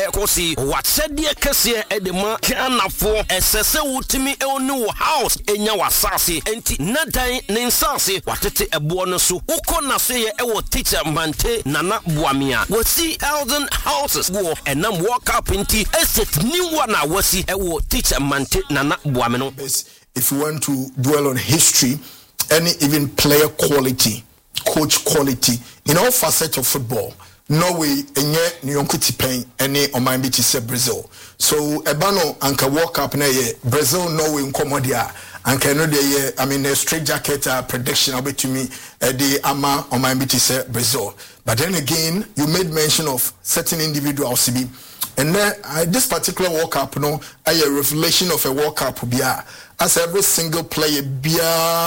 ekosi watsede kese edema kanafo esese wutimi enu house enya wasase enti nadan ne nsase watete ebo no so ukona so ye ewo teacher mante nana boamia wasi thousand houses go enam walk up enti estate new one wasi ewo teacher mante nana boamino. If you want to dwell on history, any even player quality, coach quality in all facets of football, Norway enye nyonkuti pen any oman to say Brazil. So ebano anka walk up na ye Brazil Norway nkomodia anka no de I mean a straight jacket prediction about to me the ama oman to say Brazil. But then again you made mention of certain individuals and then this particular World Cup no a revelation of a World Cup bia as every single player bia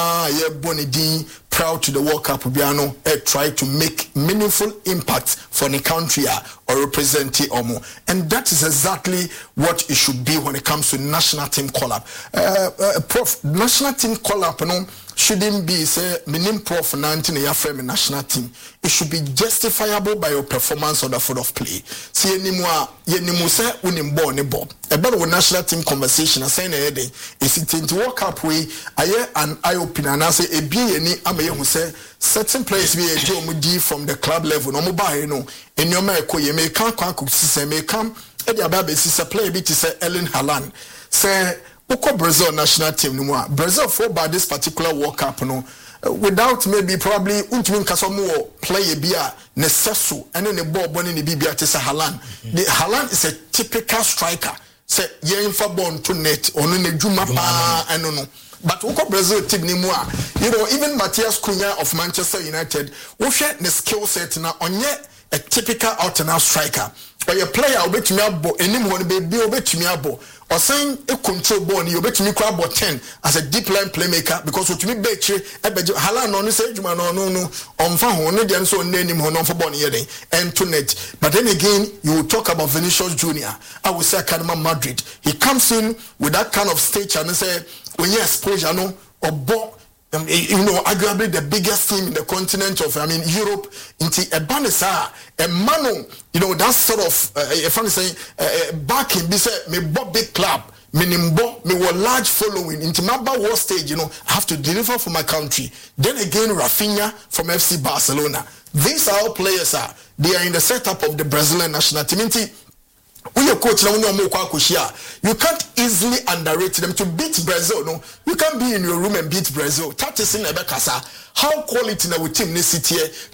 bonidin proud to the World Cup bia no try to make meaningful impact for the country or represent it or more. And that is exactly what it should be when it comes to national team call-up. National team call-up no shouldn't be say minim prof 19 year frame national team. It should be justifiable by your performance on the field of play. See anymore yenimu say unimbo ne bob. About the national team conversation I say na day is it into World Cup way aye an eye opener and I say e bi any amaye who say certain players be a from the club level no mobile no in your make ye may can say may come e dia ba be say player be to say Erling Haaland say Oko Brazil national team no more. Brazil for by this particular World Cup no without maybe probably untimi kasomo play bia necessary and then the ball bonny ni bibia to say Haaland. The Haaland is a typical striker. Say yen for born to net onu ne djuma pa eno no. But Oko Brazil team ni mo even Matthias Cunha of Manchester United wo hwe ne skill set na onye a typical out and out striker. Or your player obetumi abo anyone be obetumi abo or saying a control ball you obetumi crab 10 as a deep line playmaker because what me betche ebeje Haaland no say juma no onfa ho ne dem so nanim ho no for ball here and to net. But then again you will talk about Vinicius Junior. I will say Academy Madrid. He comes in with that kind of stature and say when you exposure no or ball arguably the biggest team in the continent of, Europe, into a banisa, a mano, that sort of, if I'm saying, back in this, me big club, me were large following, into my war stage, I have to deliver for my country. Then again, Rafinha from FC Barcelona. These are all players, they are in the setup of the Brazilian national team. When your coach you can't easily underrate them. To beat Brazil, no, you can't be in your room and beat Brazil. That is in Ebekasa. How quality now with team this city